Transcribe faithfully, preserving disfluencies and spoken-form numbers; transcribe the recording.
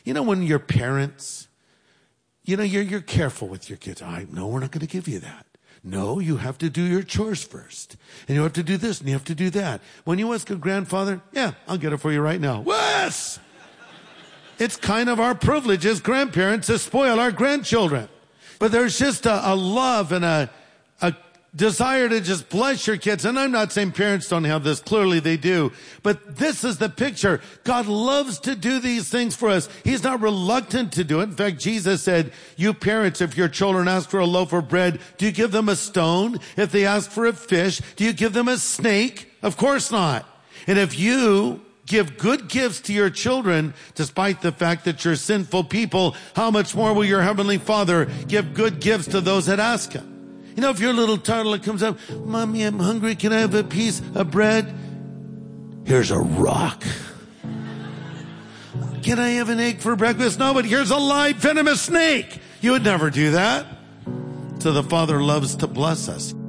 You know, when you're parents, you know, you're, you're careful with your kids. I know we're not going to give you that. No, you have to do your chores first. And you have to do this and you have to do that. When you ask a grandfather, yeah, I'll get it for you right now. Yes! It's kind of our privilege as grandparents to spoil our grandchildren. But there's just a, a love and a, a desire to just bless your kids. And I'm not saying parents don't have this. Clearly they do. But this is the picture. God loves to do these things for us. He's not reluctant to do it. In fact, Jesus said, you parents, if your children ask for a loaf of bread, do you give them a stone? If they ask for a fish, do you give them a snake? Of course not. And if you give good gifts to your children, despite the fact that you're sinful people, how much more will your heavenly Father give good gifts to those that ask him? You know, if your little toddler comes up, Mommy, I'm hungry. Can I have a piece of bread? Here's a rock. Can I have an egg for breakfast? No, but here's a live venomous snake. You would never do that. So the Father loves to bless us.